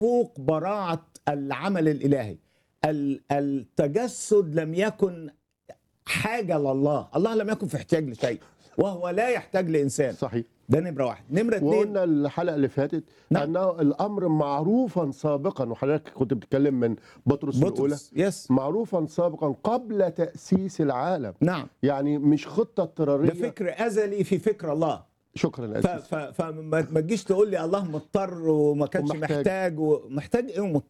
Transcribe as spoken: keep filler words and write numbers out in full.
فوق براعة العمل الإلهي. ال- التجسد لم يكن حاجة لله، الله لم يكن في احتياج لشيء، وهو لا يحتاج لإنسان. صحيح. ده نمرة واحد. نمرة اتنين، وقلنا الحلقه اللي فاتت نعم. انه الامر معروفا سابقا، وحضرتك كنت بتتكلم من بطرس, الاولى، بطرس، يس، معروفا سابقا قبل تاسيس العالم. نعم، يعني مش خطه اضطراريه. ده فكر أزلي في فكر الله. شكرا ف- اسف. ف- فما ما تجيش تقول لي الله مضطر وما كانش ومحتاج. محتاج. ومحتاج ايه ومضطر